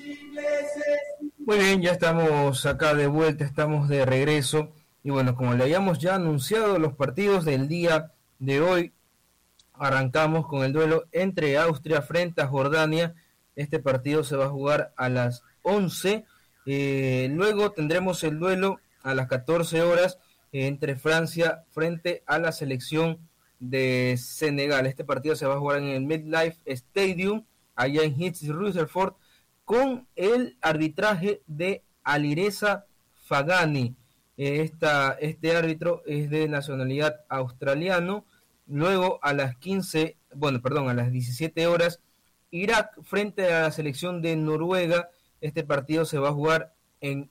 Muy bien, ya estamos acá de vuelta, estamos de regreso. Y bueno, como le habíamos ya anunciado los partidos del día de hoy, arrancamos con el duelo entre Austria frente a Jordania. Este partido se va a jugar a las 11. Luego tendremos el duelo a las 14 horas entre Francia frente a la selección de Senegal. Este partido se va a jugar en el MetLife Stadium, allá en Heath, Rutherford, con el arbitraje de Alireza Fagani. Este árbitro es de nacionalidad australiano. Luego a las 17 horas, Irak frente a la selección de Noruega. Este partido se va a jugar en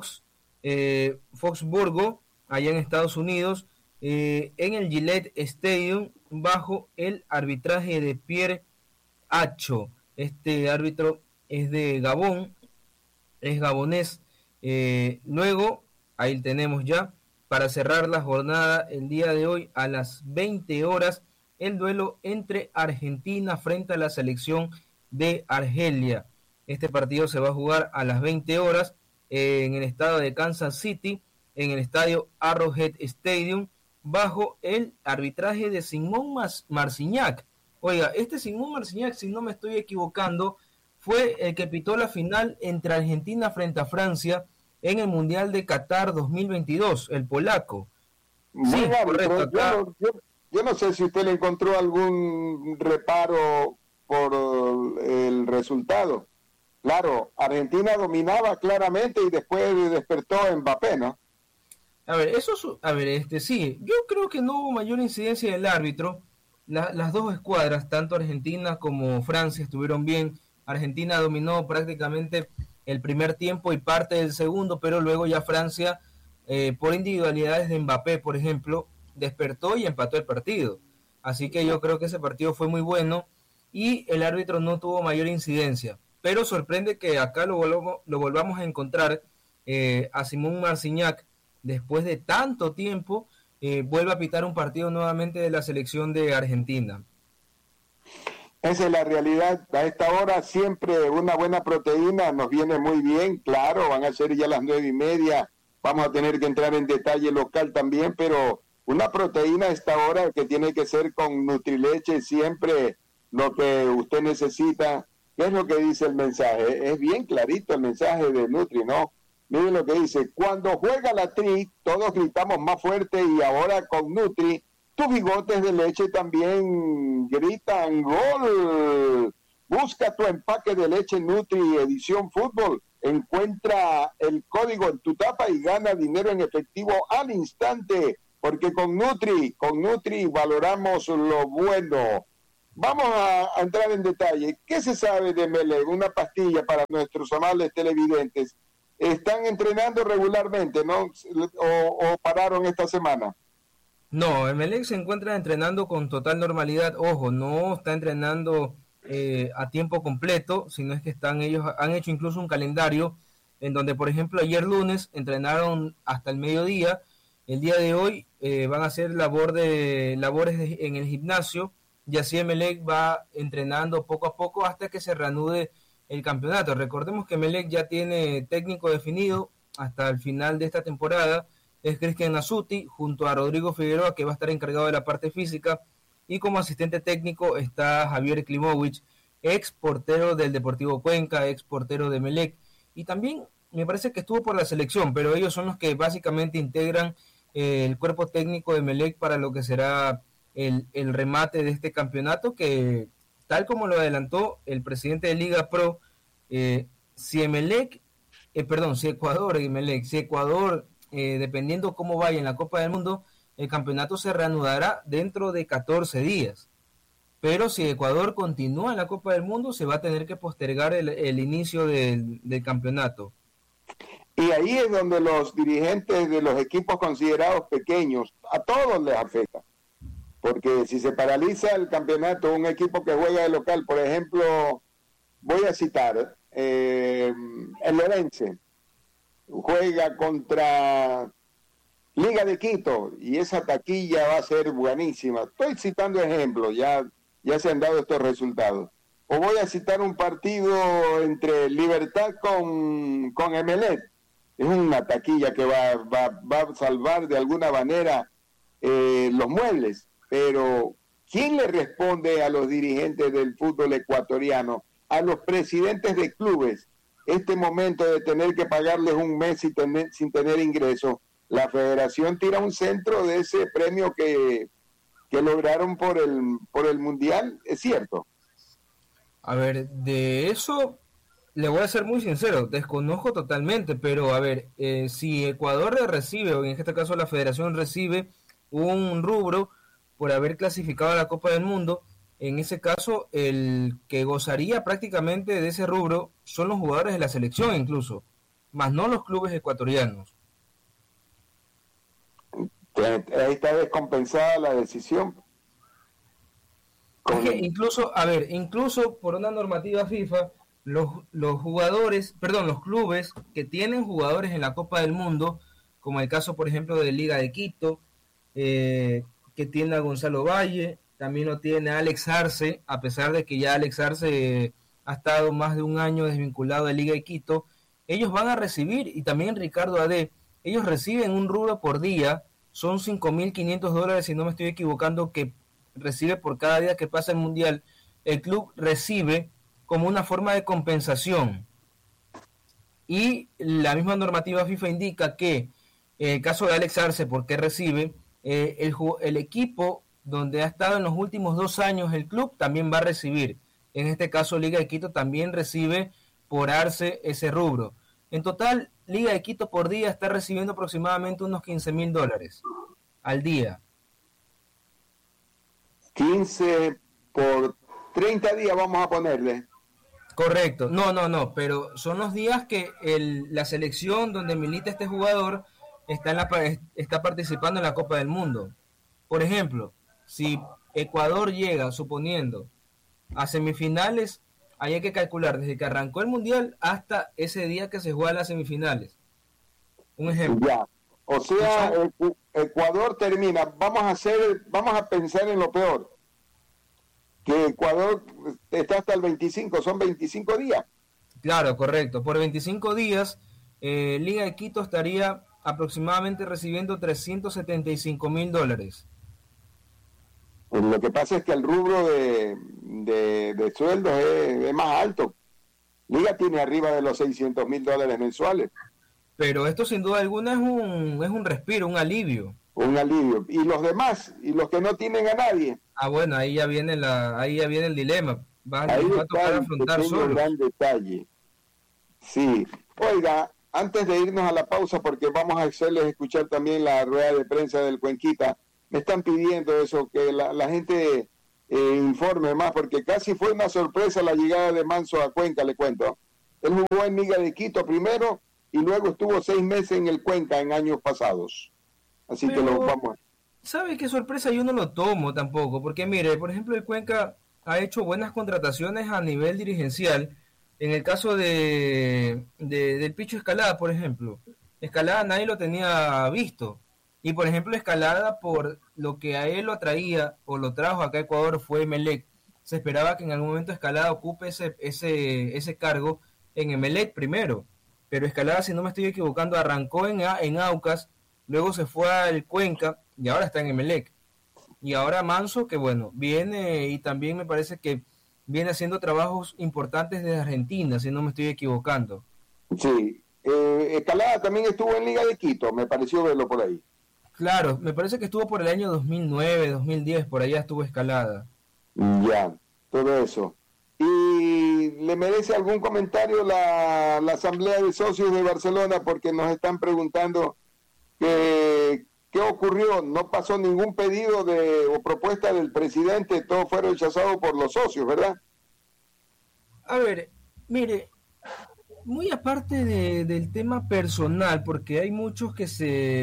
Foxburgo, allá en Estados Unidos, en el Gillette Stadium, bajo el arbitraje de Pierre Acho. Este árbitro es de Gabón, es gabonés. Luego, ahí tenemos ya, para cerrar la jornada el día de hoy a las 20 horas, el duelo entre Argentina frente a la selección de Argelia. Este partido se va a jugar a las 20 horas en el estado de Kansas City, en el estadio Arrowhead Stadium, bajo el arbitraje de Simón Marcignac. Oiga, este Simón Marcignac, si no me estoy equivocando, fue el que pitó la final entre Argentina frente a Francia en el Mundial de Qatar 2022, el polaco. Muy correcto. Yo no sé si usted le encontró algún reparo por el resultado. Claro, Argentina dominaba claramente y después despertó Mbappé, ¿no? Sí, yo creo que no hubo mayor incidencia del árbitro. Las dos escuadras, tanto Argentina como Francia, estuvieron bien. Argentina dominó prácticamente el primer tiempo y parte del segundo, pero luego ya Francia, por individualidades de Mbappé, por ejemplo, despertó y empató el partido. Así que yo creo que ese partido fue muy bueno y el árbitro no tuvo mayor incidencia. Pero sorprende que acá lo volvamos a encontrar a Simón Marcignac, después de tanto tiempo, vuelve a pitar un partido nuevamente de la selección de Argentina. Esa es la realidad. A esta hora siempre una buena proteína nos viene muy bien. Claro, van a ser ya las 9:30. Vamos a tener que entrar en detalle local también, pero una proteína a esta hora que tiene que ser con Nutrileche, siempre lo que usted necesita. ¿Qué es lo que dice el mensaje? Es bien clarito el mensaje de Nutri, ¿no? Miren lo que dice: cuando juega la Tri, todos gritamos más fuerte, y ahora con Nutri, tus bigotes de leche también gritan ¡gol! Busca tu empaque de leche Nutri Edición Fútbol. Encuentra el código en tu tapa y gana dinero en efectivo al instante, porque con Nutri valoramos lo bueno. Vamos a entrar en detalle. ¿Qué se sabe de Melec? Una pastilla para nuestros amables televidentes. ¿Están entrenando regularmente, no? ¿O pararon esta semana? No, Emelec se encuentra entrenando con total normalidad. Ojo, no está entrenando a tiempo completo, sino es que ellos han hecho incluso un calendario en donde, por ejemplo, ayer lunes entrenaron hasta el mediodía. El día de hoy van a hacer labores en el gimnasio, y así Emelec va entrenando poco a poco hasta que se reanude el campeonato. Recordemos que Emelec ya tiene técnico definido hasta el final de esta temporada. Es Cristian Nasuti, junto a Rodrigo Figueroa, que va a estar encargado de la parte física, y como asistente técnico está Javier Klimovich, ex portero del Deportivo Cuenca, ex portero de Emelec, y también me parece que estuvo por la selección, pero ellos son los que básicamente integran el cuerpo técnico de Emelec para lo que será el remate de este campeonato, que tal como lo adelantó el presidente de Liga Pro, si Ecuador, dependiendo cómo vaya en la Copa del Mundo, el campeonato se reanudará dentro de 14 días. Pero si Ecuador continúa en la Copa del Mundo, se va a tener que postergar el inicio del campeonato. Y ahí es donde los dirigentes de los equipos considerados pequeños, a todos les afecta. Porque si se paraliza el campeonato, un equipo que juega de local, por ejemplo, voy a citar, el Lorense juega contra Liga de Quito y esa taquilla va a ser buenísima. Estoy citando ejemplos, ya se han dado estos resultados. o voy a citar un partido entre Libertad con Emelec. Es una taquilla que va a salvar de alguna manera los muebles, pero ¿quién le responde a los dirigentes del fútbol ecuatoriano, a los presidentes de clubes, este momento de tener que pagarles un mes sin tener ingresos? La federación tira un centro de ese premio que lograron por el Mundial, es cierto. A ver, de eso le voy a ser muy sincero, desconozco totalmente, pero a ver, si Ecuador recibe, o en este caso la federación recibe un rubro por haber clasificado a la Copa del Mundo, en ese caso el que gozaría prácticamente de ese rubro son los jugadores de la selección incluso, más no los clubes ecuatorianos. Ahí está descompensada la decisión. Es que incluso, a ver, incluso por una normativa FIFA, los jugadores, perdón, los clubes que tienen jugadores en la Copa del Mundo, como el caso, por ejemplo, de Liga de Quito, que tiene a Gonzalo Valle, también lo tiene a Alex Arce, a pesar de que ya Alex Arce ha estado más de un año desvinculado de Liga de Quito, ellos van a recibir, y también Ricardo Ade, ellos reciben un rubro por día, son $5.500, si no me estoy equivocando, que recibe por cada día que pasa el Mundial. El club recibe como una forma de compensación. Y la misma normativa FIFA indica que en el caso de Alex Arce, porque recibe, el equipo donde ha estado en los últimos 2 años el club también va a recibir. En este caso Liga de Quito también recibe por Arce ese rubro. En total, Liga de Quito por día está recibiendo aproximadamente unos $15.000 al día. 15 por 30 días vamos a ponerle. Correcto, no, pero son los días que la selección donde milita este jugador está participando en la Copa del Mundo. Por ejemplo, si Ecuador llega, suponiendo, a semifinales, hay que calcular desde que arrancó el Mundial hasta ese día que se juega las semifinales. Un ejemplo. Ya. O sea, Ecuador termina. Vamos a pensar en lo peor. Que Ecuador está hasta el 25, son 25 días. Claro, correcto. Por 25 días, Liga de Quito estaría aproximadamente recibiendo $375.000. Pues lo que pasa es que el rubro de sueldos es más alto. Liga tiene arriba de los $600.000 mensuales. Pero esto sin duda alguna es un respiro, un alivio. Un alivio. ¿Y los demás? ¿Y los que no tienen a nadie? Ah, bueno, ahí ya viene el dilema. Va a tocar afrontar solo. Gran detalle. Sí. Oiga, antes de irnos a la pausa, porque vamos a hacerles escuchar también la rueda de prensa del Cuenquita, me están pidiendo eso, que la gente informe más, porque casi fue una sorpresa la llegada de Manso a Cuenca, le cuento. Él jugó en Liga de Quito primero y luego estuvo 6 meses en el Cuenca en años pasados. Así que lo vamos. ¿Sabe qué sorpresa yo no lo tomo tampoco? Porque mire, por ejemplo, el Cuenca ha hecho buenas contrataciones a nivel dirigencial. En el caso del Picho Escalada, por ejemplo. Escalada nadie lo tenía visto. Y por ejemplo, Escalada, por lo que a él lo atraía o lo trajo acá a Ecuador, fue Emelec. Se esperaba que en algún momento Escalada ocupe ese cargo en Emelec primero. Pero Escalada, si no me estoy equivocando, arrancó en Aucas, luego se fue al Cuenca y ahora está en Emelec. Y ahora Manso, que bueno, viene y también me parece que viene haciendo trabajos importantes desde Argentina, si no me estoy equivocando. Sí, Escalada también estuvo en Liga de Quito, me pareció verlo por ahí. Claro, me parece que estuvo por el año 2009, 2010, por allá estuvo Escalada. Ya, todo eso. ¿Y le merece algún comentario la Asamblea de Socios de Barcelona? Porque nos están preguntando qué ocurrió. No pasó ningún pedido o propuesta del presidente, todo fue rechazado por los socios, ¿verdad? A ver, mire, muy aparte del tema personal, porque hay muchos que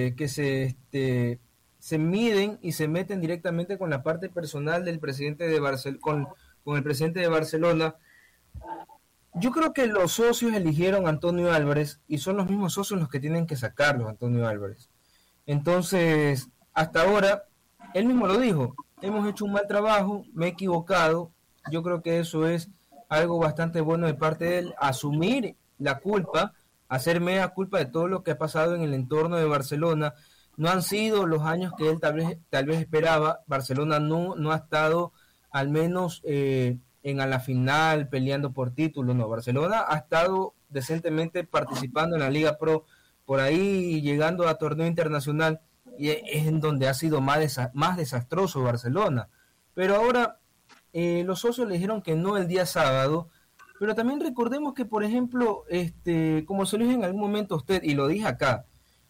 se miden y se meten directamente con la parte personal del presidente de con el presidente de Barcelona. Yo creo que los socios eligieron a Antonio Álvarez y son los mismos socios los que tienen que sacarlos a Antonio Álvarez. Entonces, hasta ahora, él mismo lo dijo, hemos hecho un mal trabajo, me he equivocado, yo creo que eso es algo bastante bueno de parte de él, asumir la culpa, hacer mea culpa de todo lo que ha pasado en el entorno de Barcelona. No han sido los años que él tal vez esperaba. Barcelona no ha estado al menos en a la final peleando por título. No, Barcelona ha estado decentemente participando en la Liga Pro, por ahí llegando a torneo internacional, y es en donde ha sido más desastroso Barcelona. Pero ahora los socios le dijeron que no el día sábado, pero también recordemos que, por ejemplo, como se lo dije en algún momento a usted, y lo dije acá,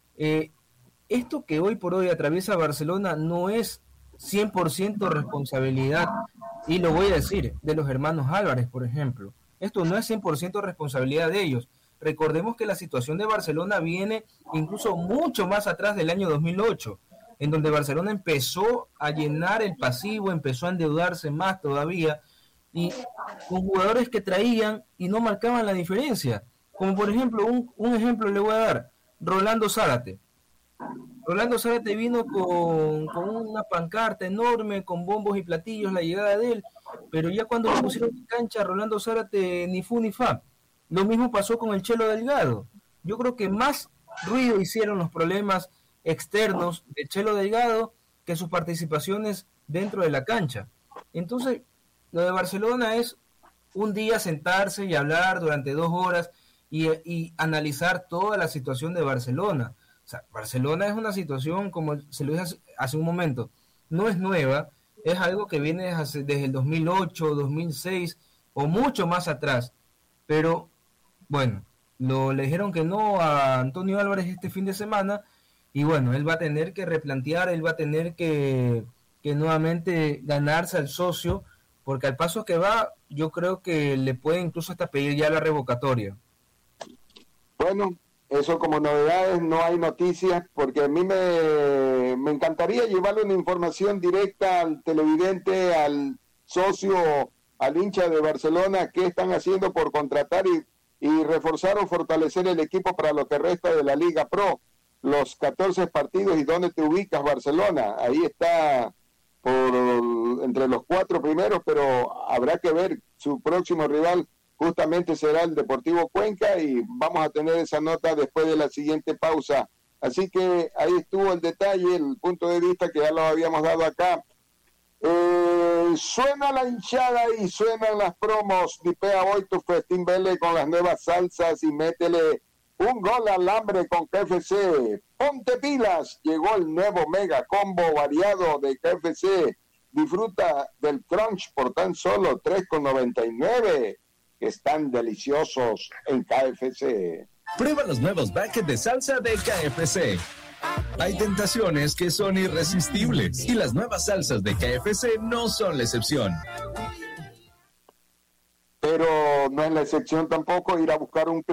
esto que hoy por hoy atraviesa Barcelona no es 100% responsabilidad, y lo voy a decir, de los hermanos Álvarez, por ejemplo. Esto no es 100% responsabilidad de ellos. Recordemos que la situación de Barcelona viene incluso mucho más atrás del año 2008, en donde Barcelona empezó a llenar el pasivo, empezó a endeudarse más todavía, y con jugadores que traían y no marcaban la diferencia. Como por ejemplo, un ejemplo le voy a dar, Rolando Zárate. Rolando Zárate vino con una pancarta enorme, con bombos y platillos, la llegada de él, pero ya cuando lo pusieron en cancha, Rolando Zárate ni fu ni fa. Lo mismo pasó con el Chelo Delgado. Yo creo que más ruido hicieron los problemas externos de Chelo Delgado que sus participaciones dentro de la cancha. Entonces, lo de Barcelona es un día sentarse y hablar durante 2 horas y analizar toda la situación de Barcelona. O sea, Barcelona es una situación, como se lo dije hace un momento, no es nueva, es algo que viene desde el 2008, 2006 o mucho más atrás. Pero, bueno, le dijeron que no a Antonio Álvarez este fin de semana, y bueno, él va a tener que replantear, él va a tener que nuevamente ganarse al socio, porque al paso que va, yo creo que le puede incluso hasta pedir ya la revocatoria. Bueno, eso como novedades, no hay noticias, porque a mí me encantaría llevarle una información directa al televidente, al socio, al hincha de Barcelona, qué están haciendo por contratar y reforzar o fortalecer el equipo para lo que resta de la Liga Pro, los 14 partidos y dónde te ubicas Barcelona. Ahí está entre los 4 primeros, pero habrá que ver, su próximo rival justamente será el Deportivo Cuenca, y vamos a tener esa nota después de la siguiente pausa. Así que ahí estuvo el detalle, el punto de vista que ya lo habíamos dado acá. Suena la hinchada y suenan las promos. Dipea hoy tu festín Vele con las nuevas salsas y métele un gol al hambre con KFC. Ponte pilas, llegó el nuevo mega combo variado de KFC. Disfruta del crunch por tan solo $3.99. Están deliciosos en KFC. Prueba los nuevos buckets de salsa de KFC. Hay tentaciones que son irresistibles y las nuevas salsas de KFC no son la excepción. Pero no es la excepción tampoco ir a buscar un